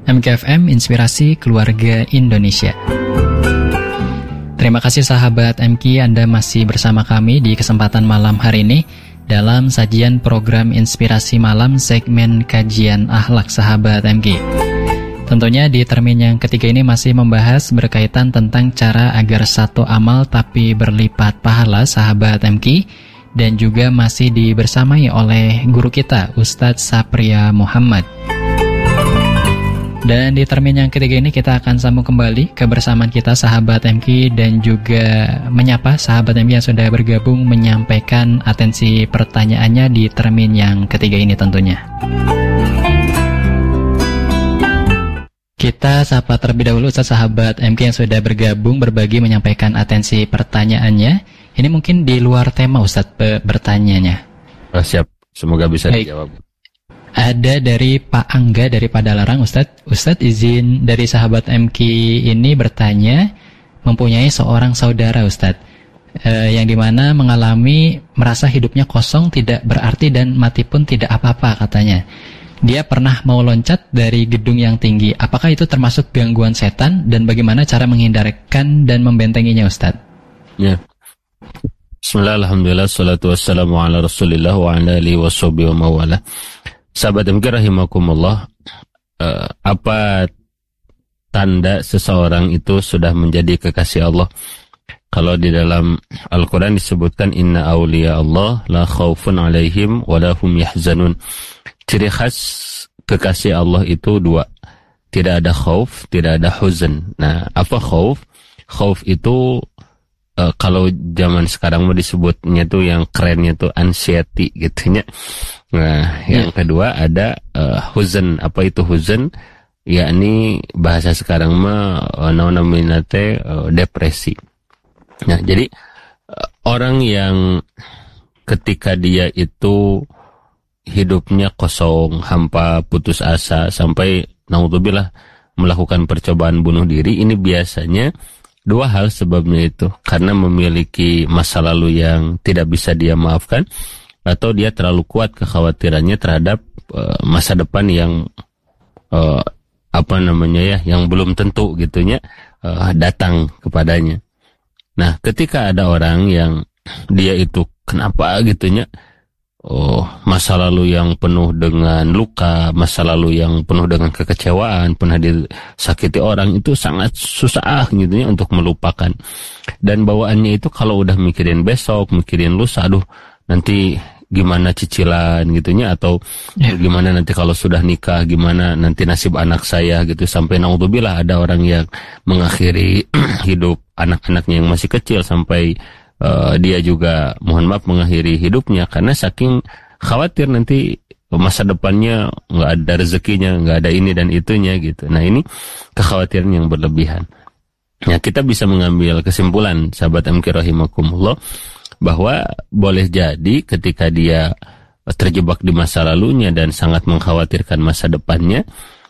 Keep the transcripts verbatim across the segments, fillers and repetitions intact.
M K F M Inspirasi Keluarga Indonesia. Terima kasih sahabat M K, Anda masih bersama kami di kesempatan malam hari ini dalam sajian program Inspirasi Malam segmen kajian akhlak sahabat M K. Tentunya di termin yang ketiga ini masih membahas berkaitan tentang cara agar satu amal tapi berlipat pahala sahabat M K, dan juga masih dibersamai oleh guru kita Ustadz Sapria Muhammad. Dan di termin yang ketiga ini kita akan sambung kembali kebersamaan kita sahabat M K dan juga menyapa sahabat M K yang sudah bergabung menyampaikan atensi pertanyaannya di termin yang ketiga ini tentunya. Kita sapa terlebih dahulu Ustaz sahabat M K yang sudah bergabung berbagi menyampaikan atensi pertanyaannya. Ini mungkin di luar tema Ustaz bertanyanya. Oh, siap, semoga bisa Baik. dijawab. Ada dari Pak Angga dari Padalarang, Ustadz. Ustadz izin dari sahabat M K ini bertanya, mempunyai seorang saudara Ustadz, eh, yang dimana mengalami merasa hidupnya kosong, tidak berarti dan mati pun tidak apa-apa katanya. Dia pernah mau loncat dari gedung yang tinggi. Apakah itu termasuk gangguan setan dan bagaimana cara menghindarkan dan membentenginya Ustadz? Ya. Bismillah, alhamdulillah, salatu wassalamu ala rasulillah wa ala alihi wa sahbihi wa mawala. Sahabat M K rahimakumullah, uh, apa tanda seseorang itu sudah menjadi kekasih Allah? Kalau di dalam Al-Quran disebutkan inna awliya Allah la khawfun alaihim wa lahum yahzanun. Ciri khas kekasih Allah itu dua, tidak ada khauf, tidak ada huzan. Nah, apa khauf? Khauf itu Uh, kalau zaman sekarang mau disebutnya tuh yang kerennya tuh anxiety gitunya. Nah, yang yeah. kedua ada uh, huzan. Apa itu huzan? Yakni bahasa sekarang mah uh, namanya uh, depresi. Nah, jadi uh, orang yang ketika dia itu hidupnya kosong, hampa, putus asa sampai naudzubillah melakukan percobaan bunuh diri, ini biasanya dua hal sebabnya itu, karena memiliki masa lalu yang tidak bisa dia maafkan, atau dia terlalu kuat kekhawatirannya terhadap uh, masa depan yang uh, apa namanya ya, yang belum tentu gitunya uh, datang kepadanya. Nah, ketika ada orang yang dia itu kenapa gitunya, oh masa lalu yang penuh dengan luka, masa lalu yang penuh dengan kekecewaan, pernah disakiti orang, itu sangat susah gitu ya untuk melupakan. Dan bawaannya itu kalau udah mikirin besok, mikirin lusa, aduh nanti gimana cicilan gitunya, atau ya. gimana nanti kalau sudah nikah, gimana nanti nasib anak saya gitu. Sampai naudzubillah ada orang yang mengakhiri hidup anak-anaknya yang masih kecil, sampai Uh, dia juga mohon maaf mengakhiri hidupnya karena saking khawatir nanti masa depannya nggak ada rezekinya, nggak ada ini dan itunya gitu. Nah, ini kekhawatiran yang berlebihan. Ya, kita bisa mengambil kesimpulan sahabat M K rahimakumullah bahwa boleh jadi ketika dia terjebak di masa lalunya dan sangat mengkhawatirkan masa depannya,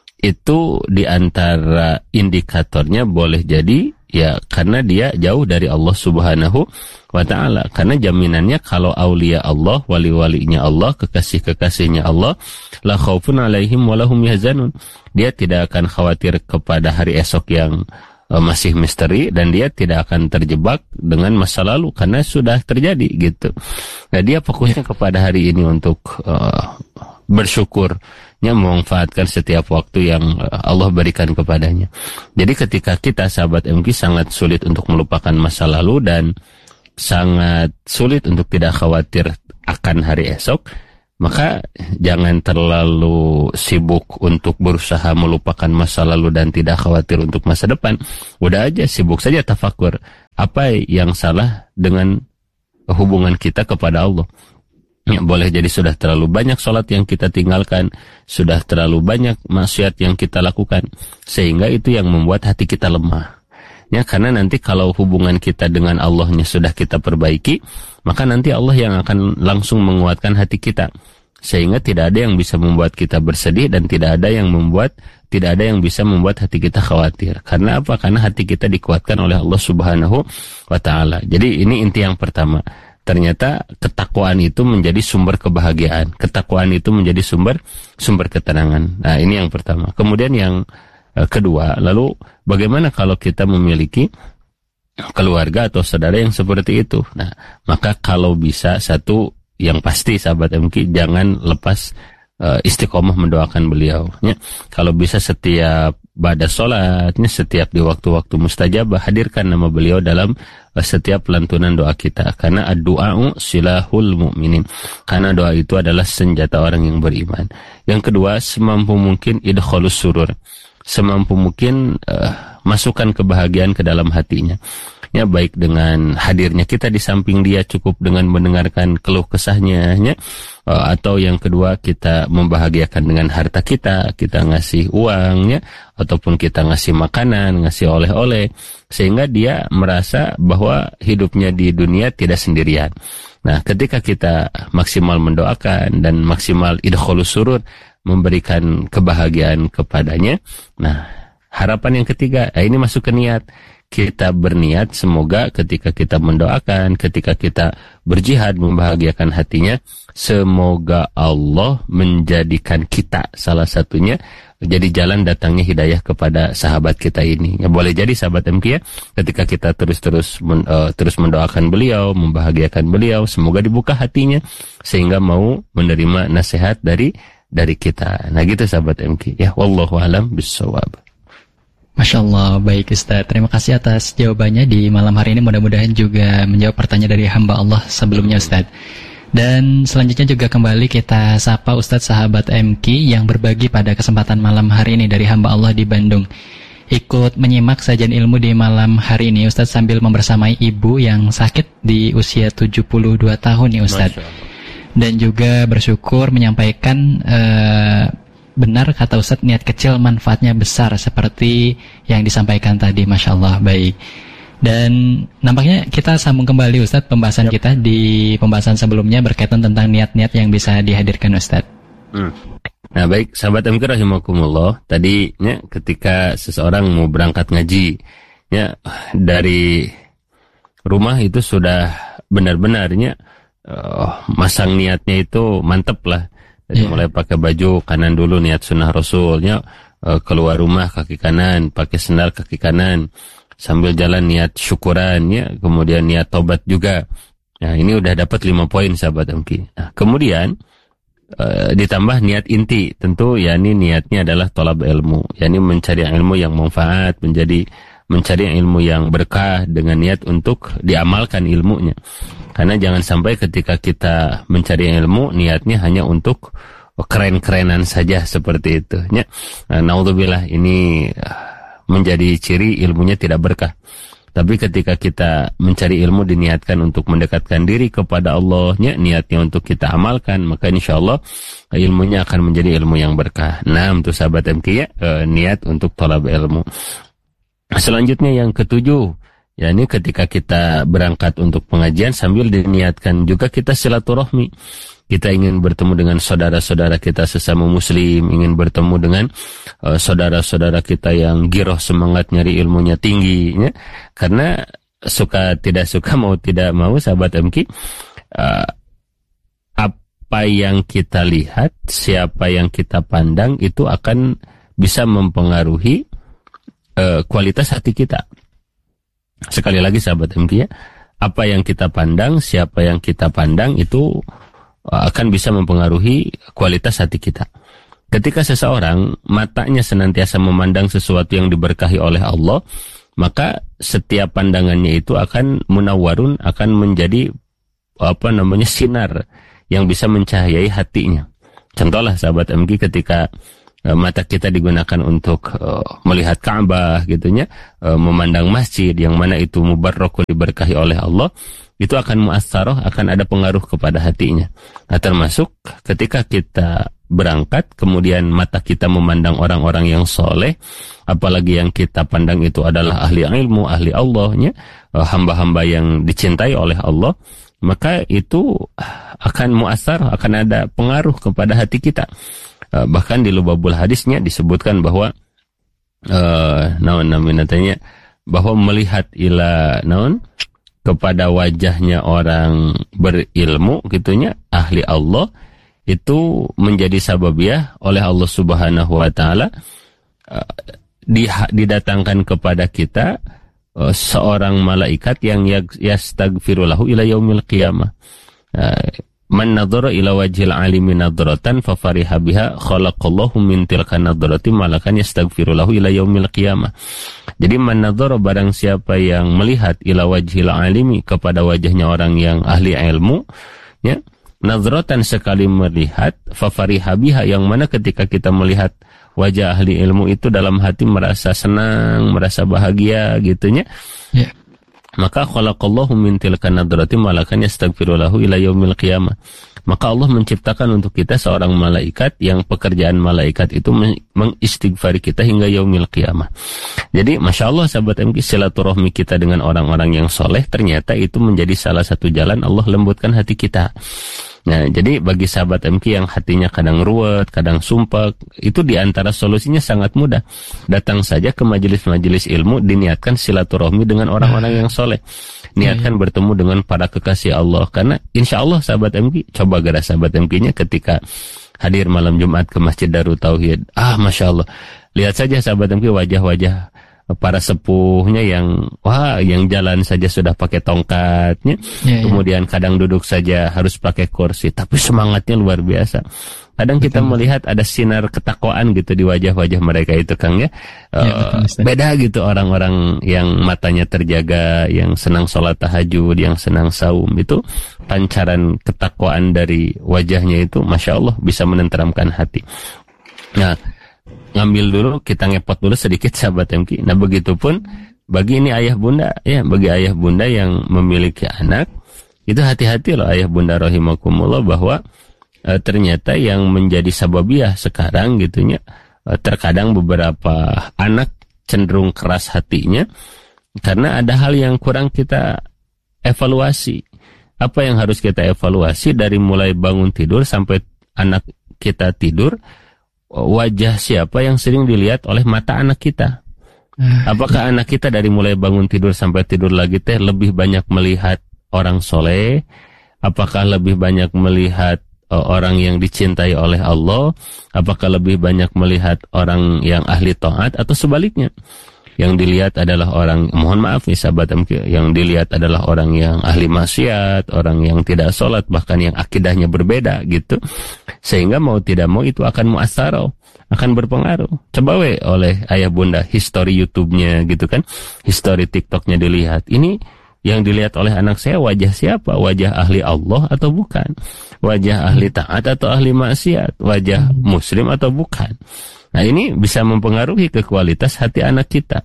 itu di antara indikatornya boleh jadi ya karena dia jauh dari Allah Subhanahu wa ta'ala. Karena jaminannya kalau aulia Allah, wali-walinya Allah, kekasih-kekasihnya Allah, la khaufun alaihim wa lahum yahzanun. Dia tidak akan khawatir kepada hari esok yang uh, masih misteri, dan dia tidak akan terjebak dengan masa lalu karena sudah terjadi gitu. Nah, dia fokusnya kepada hari ini untuk uh, bersyukur, memanfaatkan setiap waktu yang Allah berikan kepadanya. Jadi ketika kita sahabat M K sangat sulit untuk melupakan masa lalu dan sangat sulit untuk tidak khawatir akan hari esok, maka jangan terlalu sibuk untuk berusaha melupakan masa lalu dan tidak khawatir untuk masa depan. Udah aja sibuk saja tafakur. Apa yang salah dengan hubungan kita kepada Allah? Ya, boleh jadi sudah terlalu banyak sholat yang kita tinggalkan, sudah terlalu banyak maksiat yang kita lakukan, sehingga itu yang membuat hati kita lemah. Ya, karena nanti kalau hubungan kita dengan Allahnya sudah kita perbaiki, maka nanti Allah yang akan langsung menguatkan hati kita, sehingga tidak ada yang bisa membuat kita bersedih dan tidak ada yang membuat tidak ada yang bisa membuat hati kita khawatir. Karena apa? Karena hati kita dikuatkan oleh Allah Subhanahu wa ta'ala. Jadi ini inti yang pertama. ternyata ketakwaan itu menjadi sumber kebahagiaan, ketakwaan itu menjadi sumber sumber ketenangan. Nah, ini yang pertama. Kemudian yang uh, kedua, lalu bagaimana kalau kita memiliki keluarga atau saudara yang seperti itu? Nah, maka kalau bisa, satu yang pasti sahabat M K, jangan lepas uh, istiqomah mendoakan beliau. Ya. Kalau bisa setiap pada sholatnya, setiap di waktu-waktu mustajabah, hadirkan nama beliau dalam uh, setiap lantunan doa kita. Karena ad-du'a'u silahul mu'minin. Karena doa itu adalah senjata orang yang beriman. Yang kedua, semampu mungkin idkhalus surur. Semampu mungkin uh, masukkan kebahagiaan ke dalam hatinya. Ya, baik dengan hadirnya kita di samping dia, cukup dengan mendengarkan keluh kesahnya, ya. Uh, atau yang kedua, kita membahagiakan dengan harta kita, kita ngasih uang, ya, ataupun kita ngasih makanan, ngasih oleh-oleh, sehingga dia merasa bahwa hidupnya di dunia tidak sendirian. Nah, ketika kita maksimal mendoakan dan maksimal idkhalus surur, memberikan kebahagiaan kepadanya, nah, harapan yang ketiga, nah ini masuk ke niat. Kita berniat semoga ketika kita mendoakan, ketika kita berjihad membahagiakan hatinya, semoga Allah menjadikan kita salah satunya jadi jalan datangnya hidayah kepada sahabat kita ini. Ya, boleh jadi sahabat M K ya, ketika kita terus-terus men, uh, terus mendoakan beliau, membahagiakan beliau, semoga dibuka hatinya sehingga mau menerima nasihat dari dari kita. Nah gitu sahabat M K. Ya, wallahu alam bissawab. Masya Allah, baik Ustaz. Terima kasih atas jawabannya di malam hari ini. Mudah-mudahan juga menjawab pertanyaan dari hamba Allah sebelumnya Ustaz. Dan selanjutnya juga kembali kita sapa Ustaz sahabat M K yang berbagi pada kesempatan malam hari ini dari hamba Allah di Bandung. Ikut menyimak sajian ilmu di malam hari ini Ustaz sambil membersamai ibu yang sakit di usia tujuh puluh dua tahun nih Ustaz. Dan juga bersyukur menyampaikan uh, benar kata Ustadz, niat kecil manfaatnya besar seperti yang disampaikan tadi. Masya Allah, baik. Dan nampaknya kita sambung kembali Ustadz pembahasan yep. kita di pembahasan sebelumnya berkaitan tentang niat-niat yang bisa dihadirkan Ustadz. hmm. Nah baik, sahabat M K rahimakumullah, tadi ya, ketika seseorang mau berangkat ngaji ya, dari rumah itu sudah benar-benarnya uh, masang niatnya itu mantep lah. Jadi yeah. mulai pakai baju kanan dulu, niat sunnah Rasulnya, uh, keluar rumah kaki kanan, pakai sendal kaki kanan, sambil jalan niat syukurannya, kemudian niat tobat juga. Nah ini udah dapat lima poin sahabat M K. Nah, kemudian uh, ditambah niat inti, tentu ya ini niatnya adalah tolab ilmu, yakni mencari ilmu yang manfaat, menjadi mencari ilmu yang berkah dengan niat untuk diamalkan ilmunya. Karena jangan sampai ketika kita mencari ilmu, niatnya hanya untuk keren-kerenan saja seperti itu. Ya. Naudzubillah, ini menjadi ciri ilmunya tidak berkah. Tapi ketika kita mencari ilmu diniatkan untuk mendekatkan diri kepada Allah, ya, niatnya untuk kita amalkan, maka insya Allah ilmunya akan menjadi ilmu yang berkah. Nah, untuk sahabat M K ya, niat untuk thalab ilmu. Selanjutnya yang ketujuh, ya ini ketika kita berangkat untuk pengajian sambil diniatkan juga kita silaturahmi. Kita ingin bertemu dengan saudara-saudara kita sesama muslim, ingin bertemu dengan uh, saudara-saudara kita yang giroh semangat nyari ilmunya tinggi, ya. Karena suka tidak suka mau tidak mau sahabat M K, uh, apa yang kita lihat, siapa yang kita pandang itu akan bisa mempengaruhi Uh, kualitas hati kita. Sekali lagi sahabat M K ya, apa yang kita pandang, siapa yang kita pandang itu uh, akan bisa mempengaruhi kualitas hati kita. Ketika seseorang matanya senantiasa memandang sesuatu yang diberkahi oleh Allah, maka setiap pandangannya itu akan munawwarun, akan menjadi apa namanya sinar yang bisa mencahayai hatinya. Contohlah sahabat M K, ketika mata kita digunakan untuk uh, melihat Ka'bah gitunya, uh, memandang masjid yang mana itu mubarakun, diberkahi oleh Allah, itu akan mu'assarah, akan ada pengaruh kepada hatinya. Nah, termasuk ketika kita berangkat kemudian mata kita memandang orang-orang yang soleh, apalagi yang kita pandang itu adalah ahli ilmu, ahli Allahnya, uh, hamba-hamba yang dicintai oleh Allah, maka itu akan mu'assarah, akan ada pengaruh kepada hati kita. Uh, bahkan di lubabul hadisnya disebutkan bahwa uh, naon naminatanya, bahwa melihat ila naon kepada wajahnya orang berilmu gitunya, ahli Allah, itu menjadi sababiah oleh Allah Subhanahu wa taala uh, didatangkan kepada kita uh, seorang malaikat yang yastaghfiru lahu ila yaumil qiyamah. Uh, Man nadhara ila wajhil alimi nadratan fa fariha biha khalaqallahu min tilka nadrati malakan yastaghfiru lahu ila yaumil qiyamah. Jadi man nadhara, barang siapa yang melihat ila wajhil alimi, kepada wajahnya orang yang ahli ilmu, ya, nadratan sekali melihat, fa fariha biha, yang mana ketika kita melihat wajah ahli ilmu itu dalam hati merasa senang, merasa bahagia gitunya. Ya. Maka khalaqallahu min tilka nadrati malakan yastaghfiru lahu ila yaumil qiyamah. Maka Allah menciptakan untuk kita seorang malaikat yang pekerjaan malaikat itu mengistighfari kita hingga yaumil qiyamah. Jadi Masya Allah sahabat M K, silaturahmi kita dengan orang-orang yang soleh ternyata itu menjadi salah satu jalan Allah lembutkan hati kita. Nah, jadi bagi sahabat M K yang hatinya kadang ruwet, kadang sumpek, itu diantara solusinya sangat mudah. Datang saja ke majelis-majelis ilmu, diniatkan silaturahmi dengan orang-orang yang soleh. Niatkan bertemu dengan para kekasih Allah. Karena insya Allah sahabat M K, coba gara sahabat M K-nya ketika hadir malam Jumat ke Masjid Darut Tauhid. Ah, Masya Allah. Lihat saja sahabat M K wajah-wajah para sepuhnya yang wah yang jalan saja sudah pakai tongkatnya, ya, kemudian ya. Kadang duduk saja harus pakai kursi, tapi semangatnya luar biasa. Kadang betul, kita melihat ada sinar ketakwaan gitu di wajah-wajah mereka itu, Kang, ya, ya uh, betul, beda gitu orang-orang yang matanya terjaga, yang senang sholat tahajud, yang senang saum, itu pancaran ketakwaan dari wajahnya itu Masya Allah bisa menenteramkan hati. Nah, ngambil dulu, kita ngepot dulu sedikit sahabat M K. Nah, begitupun bagi ini ayah bunda, ya, bagi ayah bunda yang memiliki anak, itu hati-hati loh ayah bunda rahimakumullah, bahwa e, ternyata yang menjadi sababiah sekarang gitunya, e, terkadang beberapa anak cenderung keras hatinya karena ada hal yang kurang kita evaluasi. Apa yang harus kita evaluasi dari mulai bangun tidur sampai anak kita tidur? Wajah siapa yang sering dilihat oleh mata anak kita? Apakah anak kita dari mulai bangun tidur sampai tidur lagi teh lebih banyak melihat orang soleh? Apakah lebih banyak melihat uh, orang yang dicintai oleh Allah? Apakah lebih banyak melihat orang yang ahli taat, atau sebaliknya? Yang dilihat adalah orang, mohon maaf nih sahabat M K, yang dilihat adalah orang yang ahli maksiat, orang yang tidak sholat, bahkan yang akidahnya berbeda gitu. Sehingga mau tidak mau itu akan muassaroh, akan berpengaruh. Coba we oleh ayah bunda history YouTube-nya gitu kan, history TikTok-nya dilihat. Ini yang dilihat oleh anak saya wajah siapa? Wajah ahli Allah atau bukan? Wajah ahli taat atau ahli maksiat? Wajah muslim atau bukan? Nah, ini bisa mempengaruhi ke kualitas hati anak kita.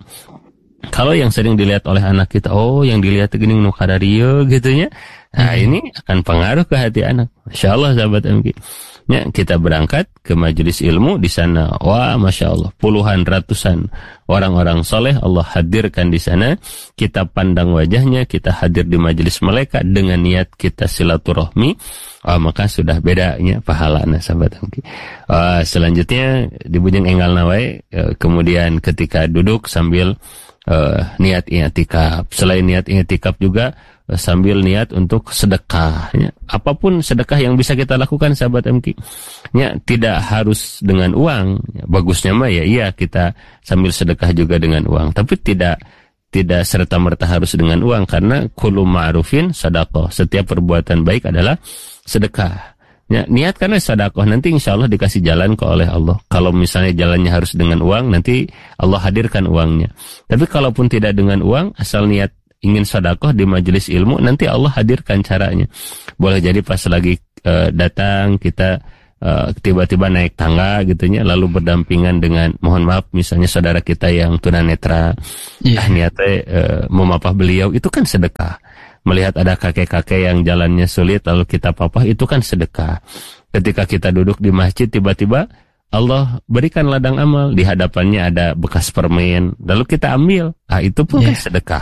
Kalau yang sering dilihat oleh anak kita, oh yang dilihat gini nu kadario gitu ya. Nah, hmm. ini akan pengaruh ke hati anak. Masya Allah sahabat M K. Ya, kita berangkat ke majelis ilmu di sana. Wah, Masya Allah, puluhan ratusan orang-orang soleh Allah hadirkan di sana. Kita pandang wajahnya, kita hadir di majelis mereka dengan niat kita silaturahmi. Oh, maka sudah bedanya pahalanya sahabat M K. Uh, selanjutnya di Bujeng Enggal Nawai, uh, kemudian ketika duduk sambil uh, niat i'tikaf. Selain niat i'tikaf juga uh, sambil niat untuk sedekah. Ya. Apapun sedekah yang bisa kita lakukan sahabat M K. Ya, tidak harus dengan uang. Ya, bagusnya mah ya iya kita sambil sedekah juga dengan uang. Tapi tidak tidak serta-merta harus dengan uang, karena kullu ma'rufin sadaqah. Setiap perbuatan baik adalah sedekah. Ya, niat karena sedekah, nanti insya Allah dikasih jalan ke oleh Allah. Kalau misalnya jalannya harus dengan uang, nanti Allah hadirkan uangnya. Tapi kalaupun tidak dengan uang, asal niat ingin sedekah di majelis ilmu, nanti Allah hadirkan caranya. Boleh jadi pas lagi uh, datang kita uh, tiba-tiba naik tangga gitunya, lalu berdampingan dengan, mohon maaf, misalnya saudara kita yang tunanetra, yeah. ah, niatnya uh, memapah beliau, itu kan sedekah. Melihat ada kakek-kakek yang jalannya sulit lalu kita papah, itu kan sedekah. Ketika kita duduk di masjid, tiba-tiba Allah berikan ladang amal, di hadapannya ada bekas permen, lalu kita ambil, ah itu pun yeah. kan sedekah.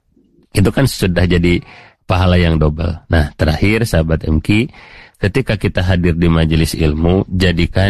Itu kan sudah jadi pahala yang double. Nah, terakhir sahabat M K, ketika kita hadir di majelis ilmu, jadikan